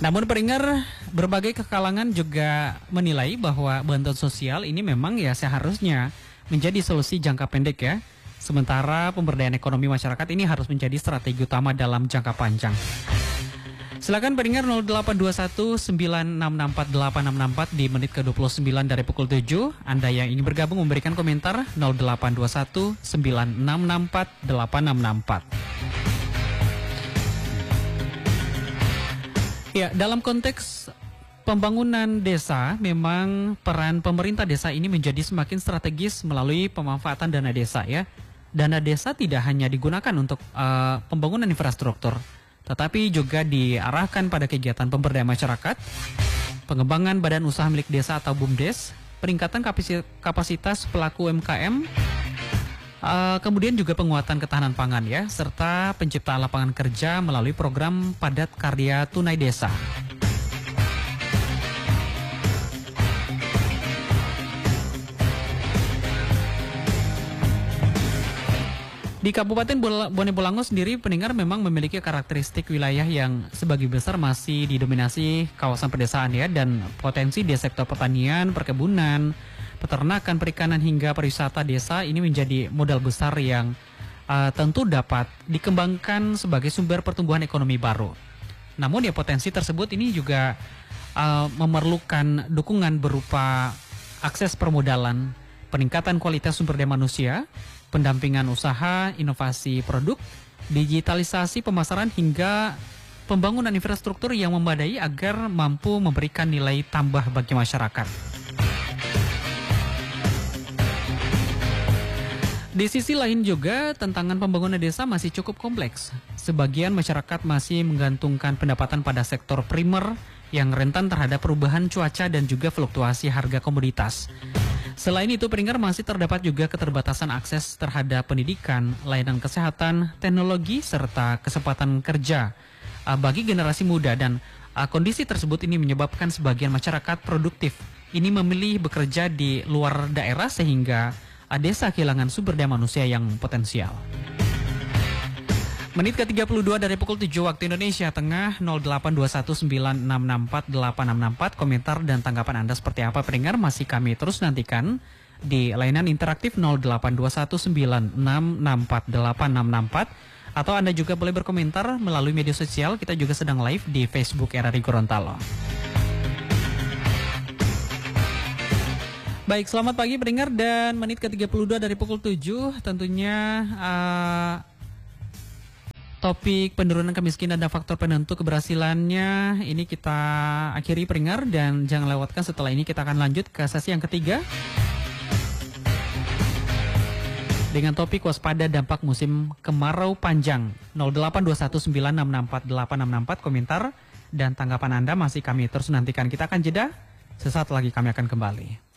Namun pendengar, berbagai kalangan juga menilai bahwa bantuan sosial ini memang ya seharusnya menjadi solusi jangka pendek ya. Sementara pemberdayaan ekonomi masyarakat ini harus menjadi strategi utama dalam jangka panjang. Silakan pendengar 082196648664 di menit ke-29 dari pukul 7. Anda yang ingin bergabung memberikan komentar 082196648664. Ya, dalam konteks pembangunan desa, memang peran pemerintah desa ini menjadi semakin strategis melalui pemanfaatan dana desa ya. Dana desa tidak hanya digunakan untuk pembangunan infrastruktur, tetapi juga diarahkan pada kegiatan pemberdayaan masyarakat, pengembangan badan usaha milik desa atau BUMDes, peningkatan kapasitas pelaku UMKM, kemudian juga penguatan ketahanan pangan ya, serta penciptaan lapangan kerja melalui program padat karya tunai desa. Di Kabupaten Bone Bolango sendiri, pendengar memang memiliki karakteristik wilayah yang sebagian besar masih didominasi kawasan pedesaan ya, dan potensi di sektor pertanian, perkebunan, peternakan, perikanan hingga pariwisata desa ini menjadi modal besar yang tentu dapat dikembangkan sebagai sumber pertumbuhan ekonomi baru. Namun ya potensi tersebut ini juga memerlukan dukungan berupa akses permodalan, peningkatan kualitas sumber daya manusia, pendampingan usaha, inovasi produk, digitalisasi pemasaran hingga pembangunan infrastruktur yang memadai agar mampu memberikan nilai tambah bagi masyarakat. Di sisi lain juga, tantangan pembangunan desa masih cukup kompleks. Sebagian masyarakat masih menggantungkan pendapatan pada sektor primer yang rentan terhadap perubahan cuaca dan juga fluktuasi harga komoditas. Selain itu, pendengar, masih terdapat juga keterbatasan akses terhadap pendidikan, layanan kesehatan, teknologi, serta kesempatan kerja bagi generasi muda, dan kondisi tersebut ini menyebabkan sebagian masyarakat produktif ini memilih bekerja di luar daerah sehingga desa kehilangan sumber daya manusia yang potensial. Menit ke-32 dari pukul 7 waktu Indonesia Tengah, 082196648664. Komentar dan tanggapan Anda seperti apa, pendengar? Masih kami terus nantikan di layanan interaktif 082196648664. Atau Anda juga boleh berkomentar melalui media sosial. Kita juga sedang live di Facebook RRI Gorontalo. Baik, selamat pagi pendengar, dan menit ke-32 dari pukul 7 tentunya topik penurunan kemiskinan dan faktor penentu keberhasilannya ini kita akhiri pendengar, dan jangan lewatkan setelah ini kita akan lanjut ke sesi yang ketiga dengan topik waspada dampak musim kemarau panjang. 082196648664. Komentar dan tanggapan Anda masih kami terus nantikan. Kita akan jeda, sesaat lagi kami akan kembali.